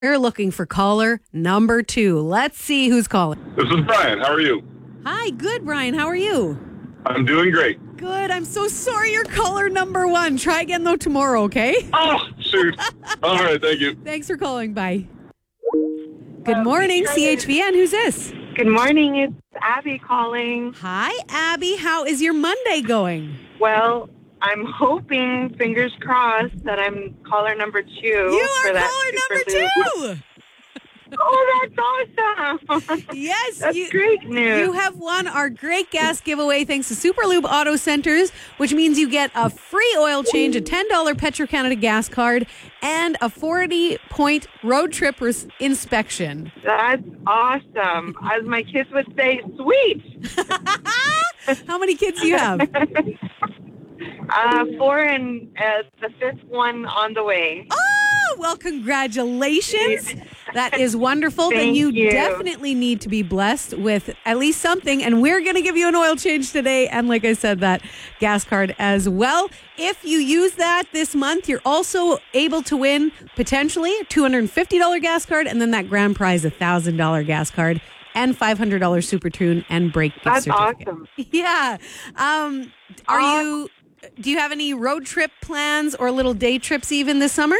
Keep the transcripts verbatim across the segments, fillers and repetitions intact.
We're looking for caller number two. Let's see who's calling. This is Brian. How are you? Hi, good, Brian. How are you? I'm doing great. Good. I'm so sorry you're caller number one. Try again, though, tomorrow, okay? Oh, shoot. All right, thank you. Thanks for calling. Bye. Good morning, C H V N. Who's this? Good morning. It's Abby calling. Hi, Abby. How is your Monday going? Well, I'm hoping, fingers crossed, that I'm caller number two. You are for that caller number Super two. Oh, that's awesome. Yes. That's you, great news. You have won our great gas giveaway thanks to Super Lube Auto Centers, which means you get a free oil change, a ten dollars Petro-Canada gas card, and a forty-point road trip res- inspection. That's awesome. As my kids would say, sweet. How many kids do you have? uh, four and uh, the fifth one on the way. Oh, well, congratulations. That is wonderful. Thank Then you, you. definitely need to be blessed with at least something. And we're going to give you an oil change today. And like I said, that gas card as well. If you use that this month, you're also able to win potentially a two hundred fifty dollars gas card. And then that grand prize, a one thousand dollars gas card and five hundred dollars Super Tune and brake gift That's certificate. awesome. Yeah. Um, are Uh, you, do you have any road trip plans or little day trips even this summer?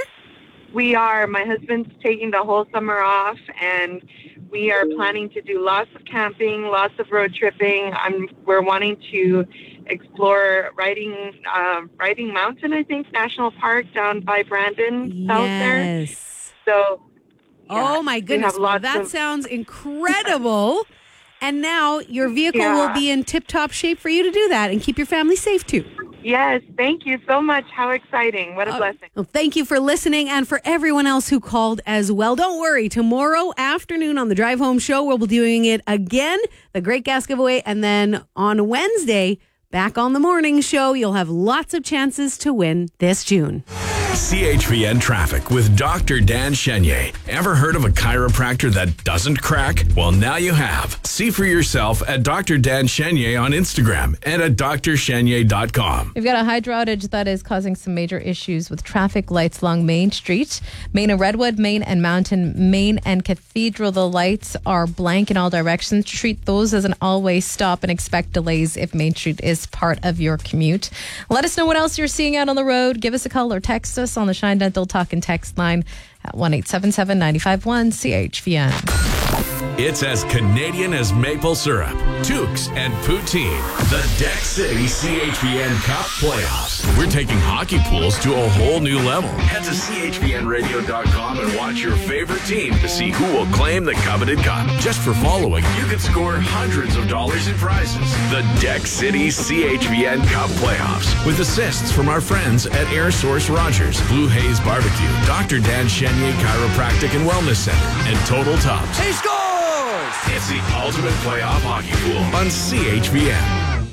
We are. My husband's taking the whole summer off, and we are planning to do lots of camping, lots of road tripping. I'm, we're wanting to explore Riding, uh, Riding Mountain, I think, National Park down by Brandon, south there. Yes. So, Oh, yeah, my we goodness. have Well, lots that of- sounds incredible. And now your vehicle Yeah. will be in tip-top shape for you to do that and keep your family safe, too. Yes, thank you so much. How exciting. What a Uh, blessing. Well, thank you for listening and for everyone else who called as well. Don't worry. Tomorrow afternoon on the Drive Home Show, we'll be doing it again, the Great Gas Giveaway. And then on Wednesday, back on the morning show, you'll have lots of chances to win this June. C H V N Traffic with Doctor Dan Chenier. Ever heard of a chiropractor that doesn't crack? Well, now you have. See for yourself at Doctor Dan Chenier on Instagram and at d r chenier dot com. We've got a hydro outage that is causing some major issues with traffic lights along Main Street. Main and Redwood, Main and Mountain, Main and Cathedral. The lights are blank in all directions. Treat those as an always stop and expect delays if Main Street is part of your commute. Let us know what else you're seeing out on the road. Give us a call or text us on the Shine Dental Talk and Text line at one eight seven seven, nine five one, C H V N. It's as Canadian as maple syrup. Tukes and poutine. The Deck City C H V N Cup Playoffs. We're taking hockey pools to a whole new level. Head to C H V N radio dot com and watch your favorite team to see who will claim the coveted cup. Just for following, you can score hundreds of dollars in prizes. The Deck City C H V N Cup Playoffs. With assists from our friends at Air Source Rogers, Blue Haze Barbecue, Doctor Dan Chenier Chiropractic and Wellness Center, and Total Tubs. He scores! It's the ultimate playoff hockey pool on C H V N.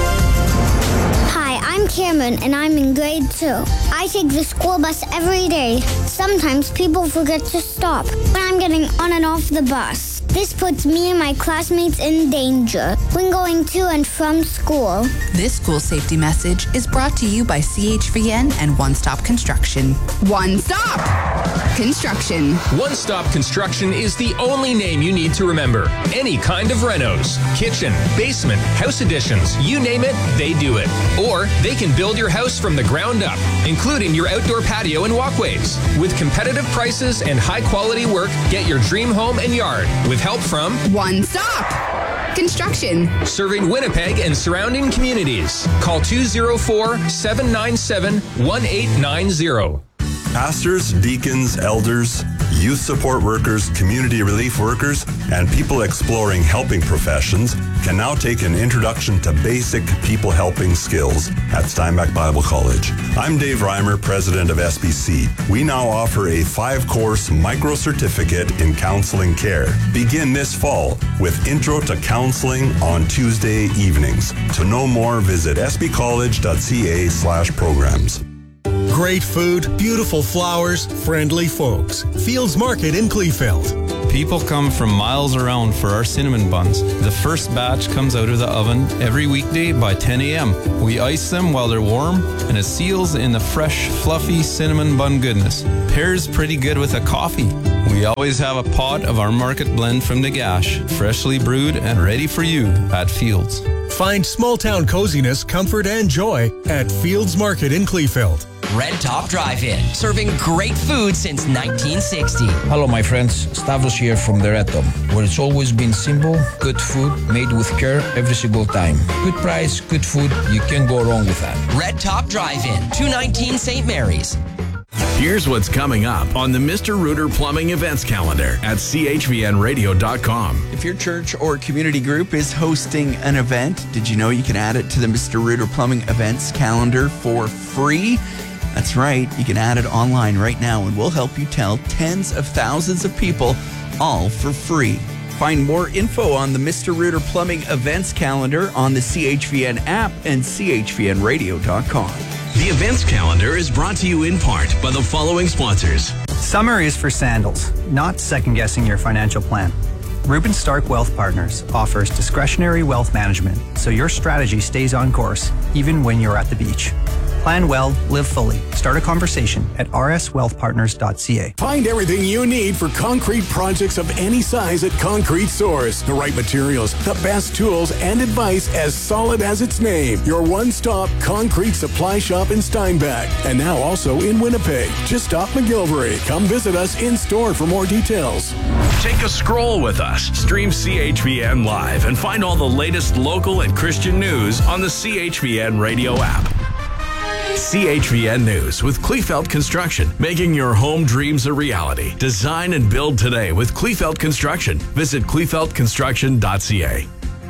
Hi, I'm Cameron, and I'm in grade two. I take the school bus every day. Sometimes people forget to stop when I'm getting on and off the bus. This puts me and my classmates in danger when going to and from school. This school safety message is brought to you by C H V N and One Stop Construction. One Stop Construction. One Stop Construction is the only name you need to remember. Any kind of renos, kitchen, basement, house additions, you name it, they do it. Or they can build your house from the ground up, including your outdoor patio and walkways. With competitive prices and high quality work, get your dream home and yard with help from One Stop Construction. Serving Winnipeg and surrounding communities. Call two oh four, seven nine seven, one eight nine zero. Pastors, deacons, elders, youth support workers, community relief workers, and people exploring helping professions can now take an introduction to basic people helping skills at Steinbach Bible College. I'm Dave Reimer, president of S B C. We now offer a five-course micro-certificate in counseling care. Begin this fall with Intro to Counseling on Tuesday evenings. To know more, visit sbcollege.ca slash programs. Great food, beautiful flowers, friendly folks. Fields Market in Kleefeld. People come from miles around for our cinnamon buns. The first batch comes out of the oven every weekday by ten a.m. We ice them while they're warm, and it seals in the fresh, fluffy cinnamon bun goodness. Pairs pretty good with a coffee. We always have a pot of our market blend from Nagash, freshly brewed and ready for you at Fields. Find small town coziness, comfort, and joy at Fields Market in Kleefeld. Red Top Drive-In, serving great food since nineteen sixty. Hello, my friends. Stavros here from the Red Top, where it's always been simple, good food, made with care every single time. Good price, good food. You can't go wrong with that. Red Top Drive-In, two nineteen Saint Mary's. Here's what's coming up on the Mister Rooter Plumbing events calendar at C H V N radio dot com. If your church or community group is hosting an event, did you know you can add it to the Mister Rooter Plumbing events calendar for free? That's right. You can add it online right now, and we'll help you tell tens of thousands of people, all for free. Find more info on the Mister Rooter Plumbing events calendar on the C H V N app and C H V N radio dot com. The events calendar is brought to you in part by the following sponsors. Summer is for sandals, not second-guessing your financial plan. Reuben Stark Wealth Partners offers discretionary wealth management, so your strategy stays on course, even when you're at the beach. Plan well, live fully. Start a conversation at r s wealth partners dot c a. Find everything you need for concrete projects of any size at Concrete Source. The right materials, the best tools, and advice as solid as its name. Your one-stop concrete supply shop in Steinbach. And now also in Winnipeg. Just off McGilvery. Come visit us in store for more details. Take a scroll with us. Stream C H V N Live and find all the latest local and Christian news on the C H V N radio app. C H V N News with Kleefeld Construction, making your home dreams a reality. Design and build today with Kleefeld Construction. Visit kleefeld construction dot c a.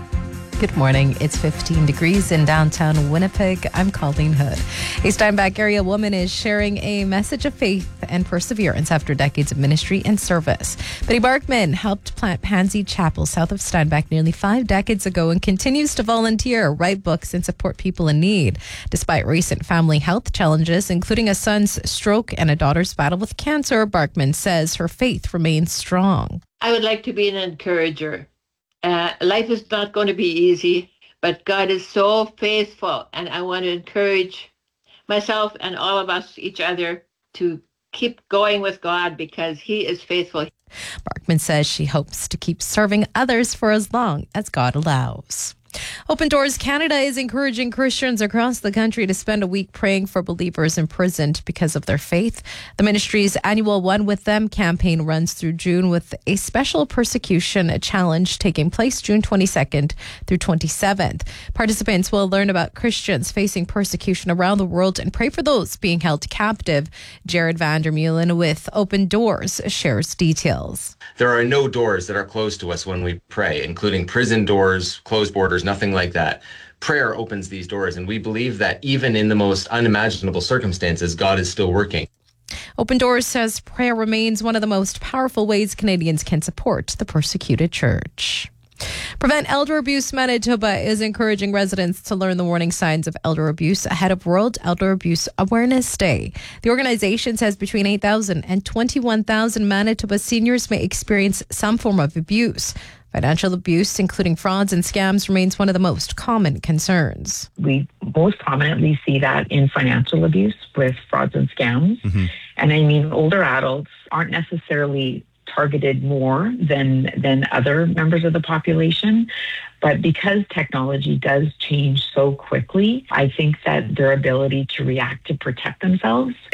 Good morning. It's fifteen degrees in downtown Winnipeg. I'm Colleen Hood. A Steinbach area woman is sharing a message of faith and perseverance after decades of ministry and service. Betty Barkman helped plant Pansy Chapel south of Steinbach nearly five decades ago and continues to volunteer, write books, and support people in need. Despite recent family health challenges, including a son's stroke and a daughter's battle with cancer, Barkman says her faith remains strong. I would like to be an encourager. Uh, life is not going to be easy, but God is so faithful, and I want to encourage myself and all of us, each other, to keep going with God because He is faithful. Barkman says she hopes to keep serving others for as long as God allows. Open Doors Canada is encouraging Christians across the country to spend a week praying for believers imprisoned because of their faith. The ministry's annual One With Them campaign runs through June with a special persecution challenge taking place June twenty-second through twenty-seventh. Participants will learn about Christians facing persecution around the world and pray for those being held captive. Jared Vandermeulen with Open Doors shares details. There are no doors that are closed to us when we pray, including prison doors, closed borders, nothing like that. Prayer opens these doors, and we believe that even in the most unimaginable circumstances, God is still working. Open Doors says prayer remains one of the most powerful ways Canadians can support the persecuted church. Prevent Elder Abuse Manitoba is encouraging residents to learn the warning signs of elder abuse ahead of World Elder Abuse Awareness Day. The organization says between eight thousand and twenty-one thousand Manitoba seniors may experience some form of abuse. Financial abuse, including frauds and scams, remains one of the most common concerns. We most prominently see that in financial abuse with frauds and scams. Mm-hmm. And I mean, older adults aren't necessarily targeted more than than other members of the population. But because technology does change so quickly, I think that their ability to react to protect themselves